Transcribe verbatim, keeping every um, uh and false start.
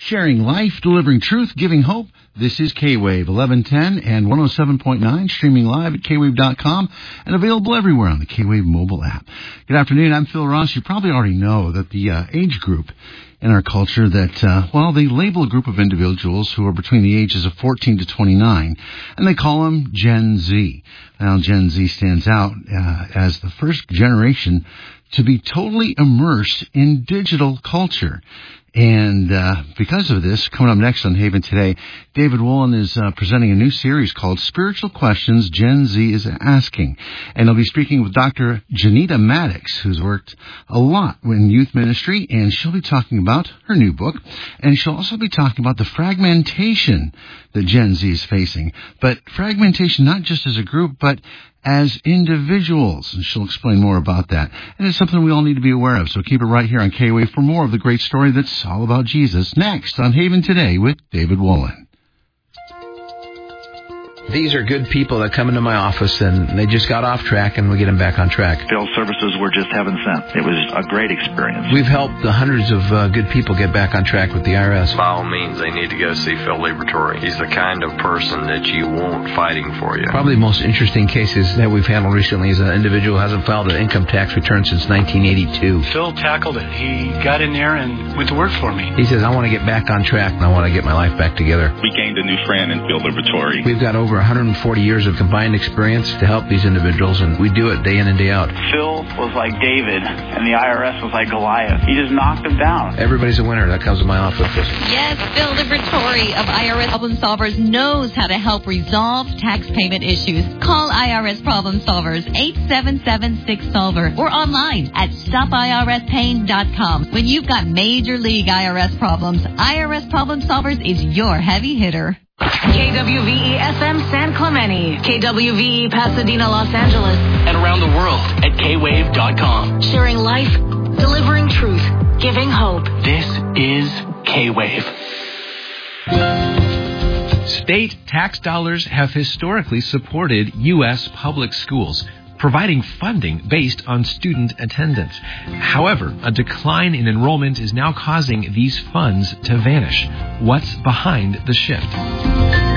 sharing life, delivering truth, giving hope. This is K-Wave eleven ten and one oh seven point nine, streaming live at K wave dot com and available everywhere on the K-Wave mobile app. Good afternoon, I'm Phil Ross. You probably already know that the uh, age group in our culture that, uh, well, they label a group of individuals who are between the ages of fourteen to twenty-nine, and they call them Gen Z. Now, Gen Z stands out uh, as the first generation to be totally immersed in digital culture. And uh, because of this, coming up next on Haven Today, David Wolin is uh, presenting a new series called Spiritual Questions Gen Z is Asking. And he'll be speaking with Doctor Janita Maddox, who's worked a lot in youth ministry, and she'll be talking about her new book. And she'll also be talking about the fragmentation that Gen Z is facing. But fragmentation not just as a group, but as individuals, and she'll explain more about that. And it's something we all need to be aware of, so keep it right here on K-Wave for more of the great story that's all about Jesus. Next on Haven Today with David Wolin. These are good people that come into my office, and they just got off track, and we get them back on track. Field services were just heaven sent. It was a great experience. We've helped the hundreds of uh, good people get back on track with the I R S. By all means, they need to go see Phil Liberatore. He's the kind of person that you want fighting for you. Probably the most interesting cases that we've handled recently is an individual who hasn't filed an income tax return since nineteen eighty-two. Phil tackled it. He got in there and went to work for me. He says, I want to get back on track, and I want to get my life back together. We gained a new friend in Phil Liberatore. We've got over one hundred forty years of combined experience to help these individuals, and we do it day in and day out. Phil was like David, and the I R S was like Goliath. He just knocked them down. Everybody's a winner that comes to my office. Yes, Phil Liberatore of I R S Problem Solvers knows how to help resolve tax payment issues. Call I R S Problem Solvers, eight seven seven six solver, or online at stop I R S pain dot com. When you've got major league I R S problems, I R S Problem Solvers is your heavy hitter. K W V E F M San Clemente, K W V E Pasadena, Los Angeles, and around the world at K wave dot com. Sharing life, delivering truth, giving hope. This is K-Wave. State tax dollars have historically supported U S public schools, providing funding based on student attendance. However, a decline in enrollment is now causing these funds to vanish. What's behind the shift?